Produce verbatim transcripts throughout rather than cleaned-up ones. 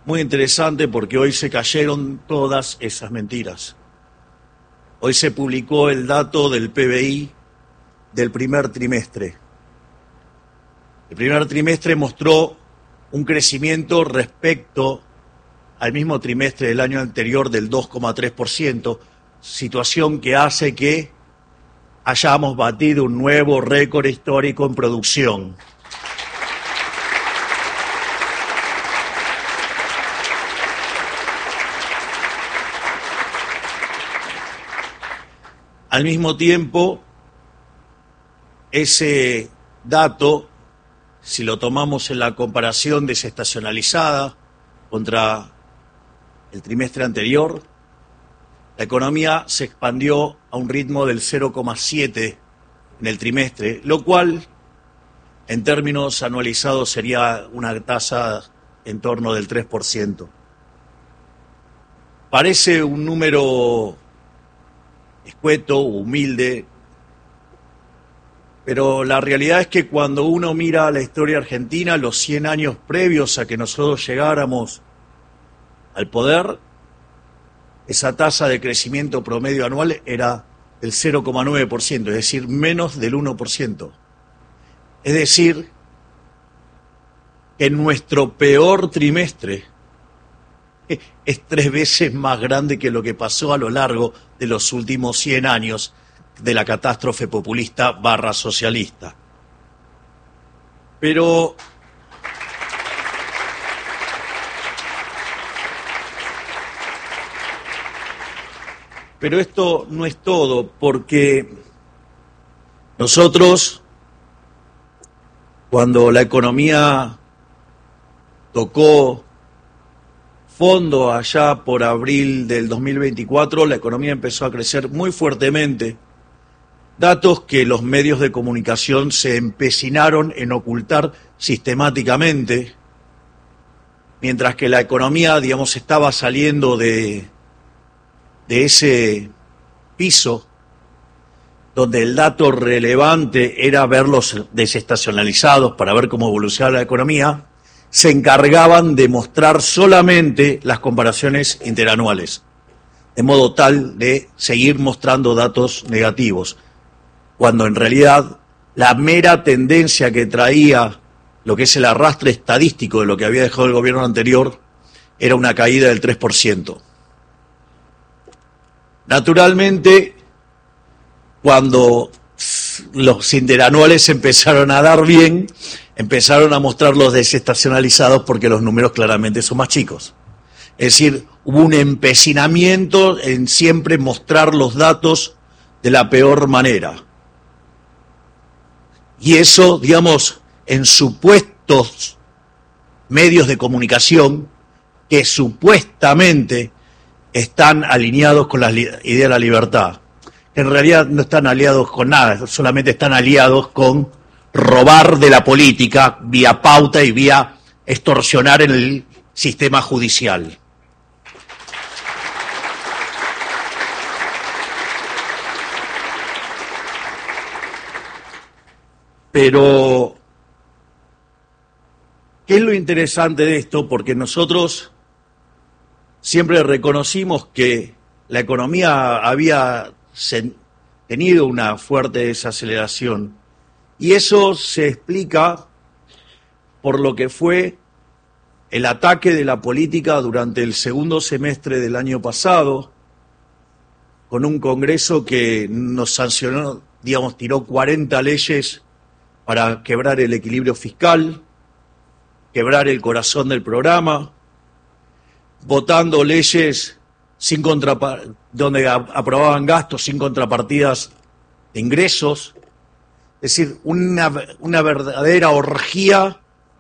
muy interesante porque hoy se cayeron todas esas mentiras. Hoy se publicó el dato del P B I del primer trimestre. El primer trimestre mostró un crecimiento respecto al mismo trimestre del año anterior del dos coma tres por ciento, situación que hace que hayamos batido un nuevo récord histórico en producción. Al mismo tiempo, ese dato, si lo tomamos en la comparación desestacionalizada contra el trimestre anterior, la economía se expandió a un ritmo del cero coma siete en el trimestre, lo cual en términos anualizados sería una tasa en torno del tres por ciento. Parece un número escueto, humilde, pero la realidad es que cuando uno mira la historia argentina, los cien años previos a que nosotros llegáramos al poder, esa tasa de crecimiento promedio anual era el cero coma nueve por ciento, es decir, menos del uno por ciento. Es decir, que nuestro peor trimestre es tres veces más grande que lo que pasó a lo largo de los últimos cien años de la catástrofe populista barra socialista. Pero Pero esto no es todo, porque nosotros, cuando la economía tocó fondo allá por abril del dos mil veinticuatro, la economía empezó a crecer muy fuertemente, datos que los medios de comunicación se empecinaron en ocultar sistemáticamente, mientras que la economía, digamos, estaba saliendo de... de ese piso donde el dato relevante era verlos desestacionalizados para ver cómo evolucionaba la economía, se encargaban de mostrar solamente las comparaciones interanuales, de modo tal de seguir mostrando datos negativos, cuando en realidad la mera tendencia que traía lo que es el arrastre estadístico de lo que había dejado el gobierno anterior era una caída del tres por ciento. Naturalmente, cuando los interanuales empezaron a dar bien, empezaron a mostrar los desestacionalizados porque los números claramente son más chicos. Es decir, hubo un empecinamiento en siempre mostrar los datos de la peor manera. Y eso, digamos, en supuestos medios de comunicación que supuestamente están alineados con la idea de la libertad, que en realidad no están aliados con nada, solamente están aliados con robar de la política vía pauta y vía extorsionar en el sistema judicial. Pero, ¿qué es lo interesante de esto? Porque nosotros siempre reconocimos que la economía había tenido una fuerte desaceleración y eso se explica por lo que fue el ataque de la política durante el segundo semestre del año pasado, con un Congreso que nos sancionó, digamos, tiró cuarenta leyes para quebrar el equilibrio fiscal, quebrar el corazón del programa, votando leyes sin contrapa- donde a- aprobaban gastos sin contrapartidas de ingresos, es decir, una, una verdadera orgía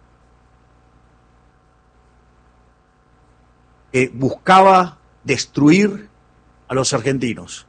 que buscaba destruir a los argentinos.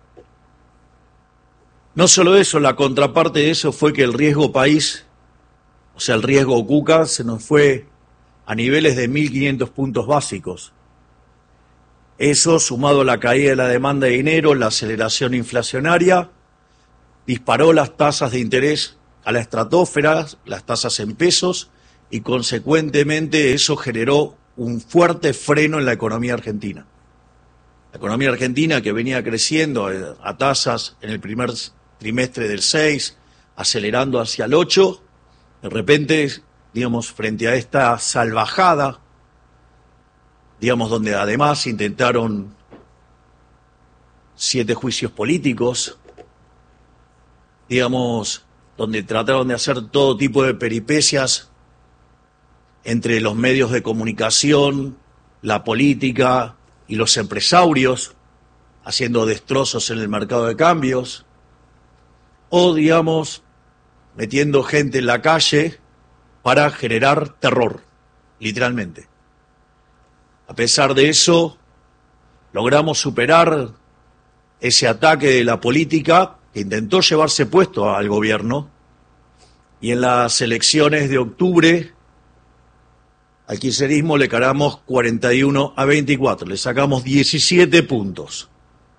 No solo eso, la contraparte de eso fue que el riesgo país, o sea, el riesgo Cuca, se nos fue a niveles de mil quinientos puntos básicos. Eso, sumado a la caída de la demanda de dinero, la aceleración inflacionaria, disparó las tasas de interés a la estratosfera, las tasas en pesos, y consecuentemente eso generó un fuerte freno en la economía argentina. La economía argentina, que venía creciendo a tasas en el primer trimestre del seis, acelerando hacia el ocho, de repente, digamos, frente a esta salvajada, digamos, donde además intentaron siete juicios políticos, digamos, donde trataron de hacer todo tipo de peripecias entre los medios de comunicación, la política y los empresarios, haciendo destrozos en el mercado de cambios, o, digamos, metiendo gente en la calle para generar terror, literalmente. A pesar de eso, logramos superar ese ataque de la política que intentó llevarse puesto al gobierno, y en las elecciones de octubre al kirchnerismo le cargamos cuarenta y uno a veinticuatro, le sacamos diecisiete puntos.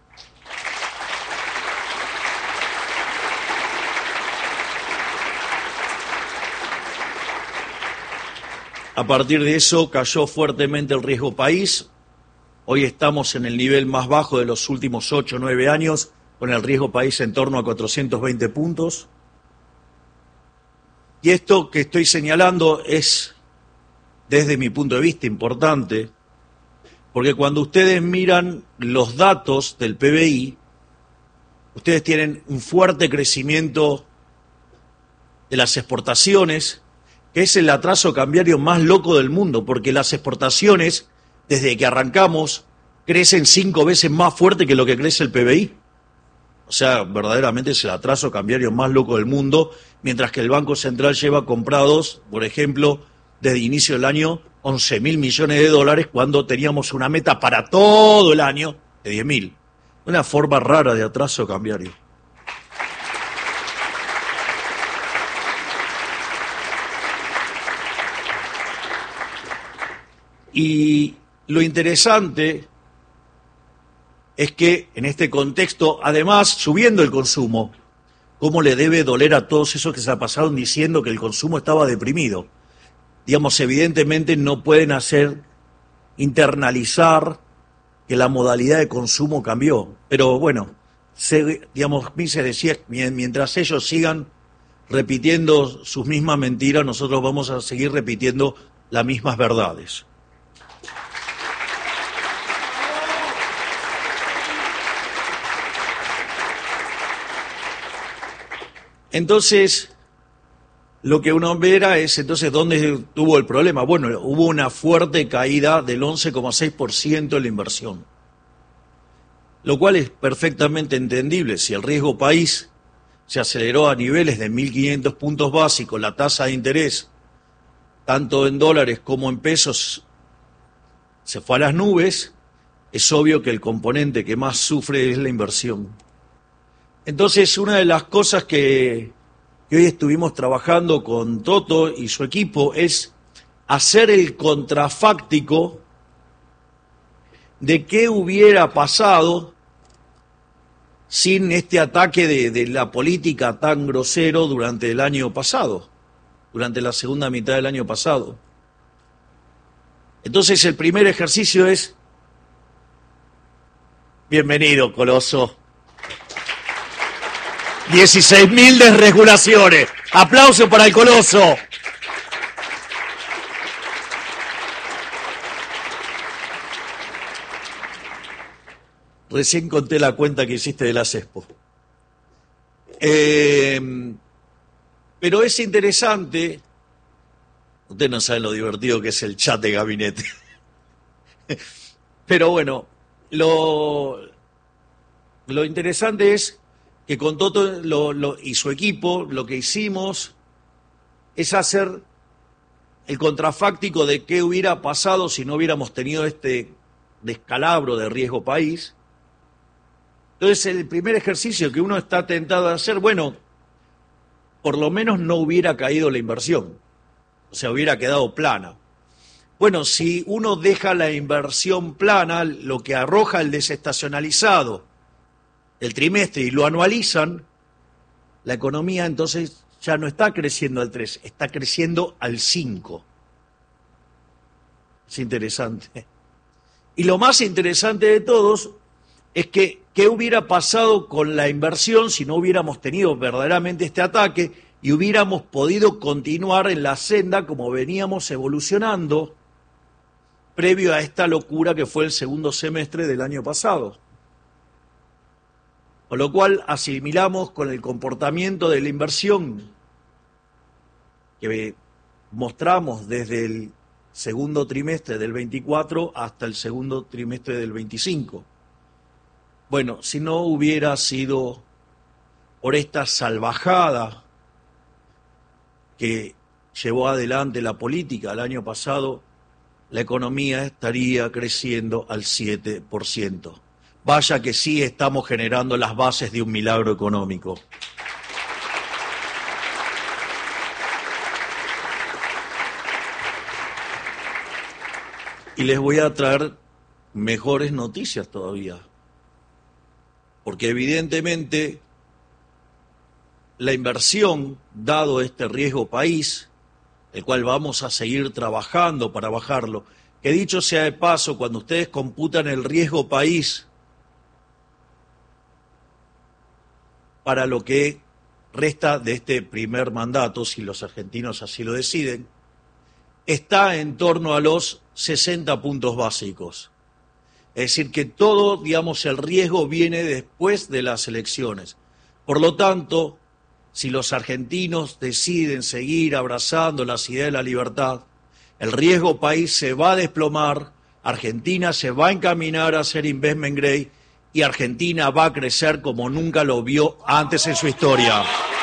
A partir de eso cayó fuertemente el riesgo país. Hoy estamos en el nivel más bajo de los últimos ocho o nueve años, con el riesgo país en torno a cuatrocientos veinte puntos. Y esto que estoy señalando es, desde mi punto de vista, importante, porque cuando ustedes miran los datos del P B I, ustedes tienen un fuerte crecimiento de las exportaciones, que es el atraso cambiario más loco del mundo, porque las exportaciones, desde que arrancamos, crecen cinco veces más fuerte que lo que crece el P B I. O sea, verdaderamente es el atraso cambiario más loco del mundo, mientras que el Banco Central lleva comprados, por ejemplo, desde inicio del año, once mil millones de dólares, cuando teníamos una meta para todo el año de diez mil. Una forma rara de atraso cambiario. Y lo interesante es que en este contexto, además, subiendo el consumo, ¿cómo le debe doler a todos esos que se la pasaron diciendo que el consumo estaba deprimido? Digamos, evidentemente no pueden hacer internalizar que la modalidad de consumo cambió. Pero bueno, se, digamos, Mises decía, mientras ellos sigan repitiendo sus mismas mentiras, nosotros vamos a seguir repitiendo las mismas verdades. Entonces, lo que uno verá es entonces dónde tuvo el problema. Bueno, hubo una fuerte caída del once coma seis por ciento en la inversión, lo cual es perfectamente entendible. Si el riesgo país se aceleró a niveles de mil quinientos puntos básicos, la tasa de interés, tanto en dólares como en pesos, se fue a las nubes, es obvio que el componente que más sufre es la inversión. Entonces, una de las cosas que, que hoy estuvimos trabajando con Toto y su equipo es hacer el contrafáctico de qué hubiera pasado sin este ataque de, de la política tan grosero durante el año pasado, durante la segunda mitad del año pasado. Entonces, el primer ejercicio es, bienvenido, Coloso. dieciséis mil desregulaciones. Aplauso para el Coloso. Recién conté la cuenta que hiciste de la CESPO. Eh, pero es interesante, ustedes no saben lo divertido que es el chat de gabinete. Pero bueno, lo, lo interesante es que con Toto lo, lo, y su equipo lo que hicimos es hacer el contrafáctico de qué hubiera pasado si no hubiéramos tenido este descalabro de riesgo país. Entonces, el primer ejercicio que uno está tentado a hacer, bueno, por lo menos no hubiera caído la inversión, o sea, hubiera quedado plana. Bueno, si uno deja la inversión plana, lo que arroja el desestacionalizado, el trimestre, y lo anualizan, la economía entonces ya no está creciendo al tres, está creciendo al cinco. Es interesante. Y lo más interesante de todos es que qué hubiera pasado con la inversión si no hubiéramos tenido verdaderamente este ataque y hubiéramos podido continuar en la senda como veníamos evolucionando previo a esta locura que fue el segundo semestre del año pasado. Con lo cual asimilamos con el comportamiento de la inversión que mostramos desde el segundo trimestre del veinticuatro hasta el segundo trimestre del veinticinco. Bueno, si no hubiera sido por esta salvajada que llevó adelante la política el año pasado, la economía estaría creciendo al siete por ciento. Vaya que sí estamos generando las bases de un milagro económico. Y les voy a traer mejores noticias todavía, porque evidentemente la inversión, dado este riesgo país, el cual vamos a seguir trabajando para bajarlo, que dicho sea de paso, cuando ustedes computan el riesgo país para lo que resta de este primer mandato, si los argentinos así lo deciden, está en torno a los sesenta puntos básicos. Es decir, que todo, digamos, el riesgo viene después de las elecciones. Por lo tanto, si los argentinos deciden seguir abrazando las ideas de la libertad, el riesgo país se va a desplomar, Argentina se va a encaminar a ser investment grade y Argentina va a crecer como nunca lo vio antes en su historia.